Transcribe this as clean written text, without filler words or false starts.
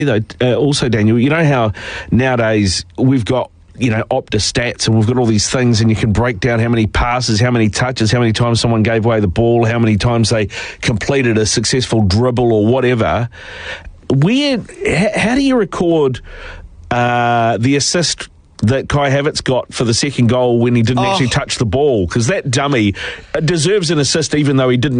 Also, Daniel, you know how nowadays we've got Opta stats, and we've got all these things, and you can break down how many passes, how many touches, how many times someone gave away the ball, how many times they completed a successful dribble or whatever. How do you record the assist that Kai Havertz got for the second goal when he didn't actually touch the ball? Because that dummy deserves an assist even though he didn't